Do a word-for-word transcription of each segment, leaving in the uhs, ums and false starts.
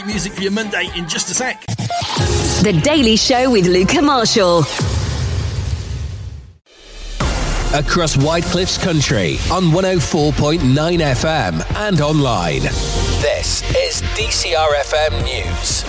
Music for your Monday in just a sec. The Daily Show with Luca Marshall. Across Whitecliff's country on one oh four point nine F M and online. This is D C R F M News.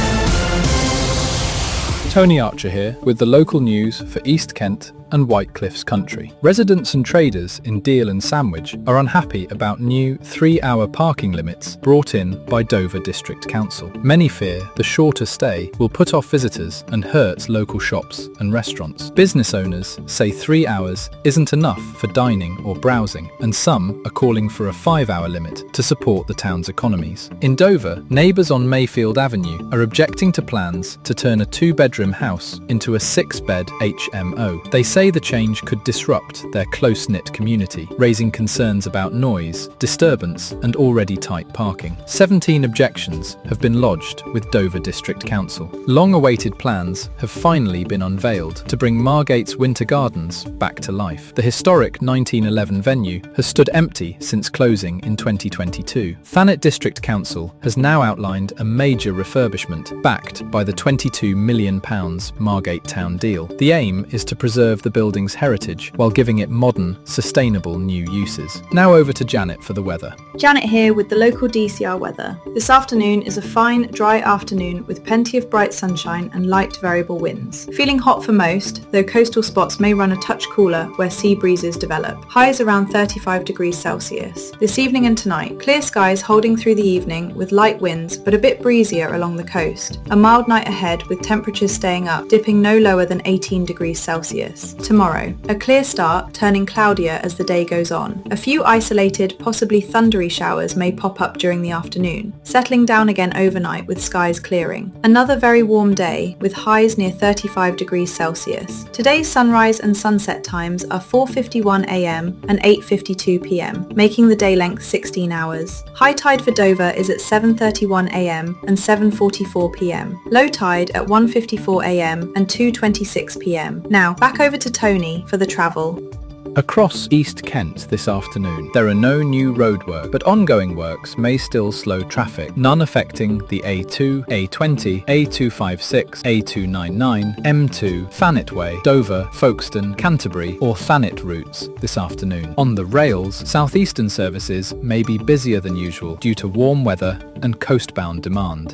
Tony Archer here with the local news for East Kent and Whitecliff's country. Residents and traders in Deal and Sandwich are unhappy about new three-hour parking limits brought in by Dover District Council. Many fear the shorter stay will put off visitors and hurt local shops and restaurants. Business owners say three hours isn't enough for dining or browsing, and some are calling for a five-hour limit to support the town's economies. In Dover, neighbours on Mayfield Avenue are objecting to plans to turn a two-bedroom house into a six-bed H M O. They say the change could disrupt their close-knit community, raising concerns about noise, disturbance and already tight parking. seventeen objections have been lodged with Dover District Council. Long-awaited plans have finally been unveiled to bring Margate's Winter Gardens back to life. The historic nineteen eleven venue has stood empty since closing in twenty twenty-two. Thanet District Council has now outlined a major refurbishment backed by the twenty-two million pounds Margate Town deal. The aim is to preserve the building's heritage while giving it modern, sustainable new uses. Now over to Janet for the weather. Janet here with the local D C R weather. This afternoon is a fine, dry afternoon with plenty of bright sunshine and light variable winds. Feeling hot for most, though coastal spots may run a touch cooler where sea breezes develop. Highs around thirty-five degrees Celsius. This evening and tonight, clear skies holding through the evening with light winds but a bit breezier along the coast. A mild night ahead with temperatures staying up, dipping no lower than eighteen degrees Celsius. Tomorrow, a clear start, turning cloudier as the day goes on. A few isolated, possibly thundery showers may pop up during the afternoon, settling down again overnight with skies clearing. Another very warm day, with highs near thirty-five degrees Celsius. Today's sunrise and sunset times are four fifty-one a m and eight fifty-two p m, making the day length sixteen hours. High tide for Dover is at seven thirty-one a m and seven forty-four p m. Low tide at one fifty-four a m and two twenty-six p m. Now, back over to Tony for the travel. Across East Kent this afternoon, there are no new roadwork, but ongoing works may still slow traffic, none affecting the A two, A twenty, A two fifty-six, A two ninety-nine, M two, Thanet Way, Dover, Folkestone, Canterbury or Thanet routes this afternoon. On the rails, southeastern services may be busier than usual due to warm weather and coastbound demand.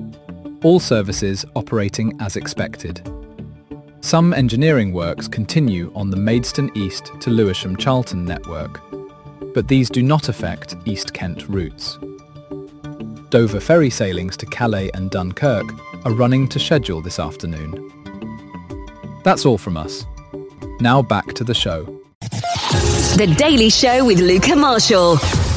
All services operating as expected. Some engineering works continue on the Maidstone East to Lewisham Charlton network, but these do not affect East Kent routes. Dover ferry sailings to Calais and Dunkirk are running to schedule this afternoon. That's all from us. Now back to the show. The Daily Show with Luca Marshall.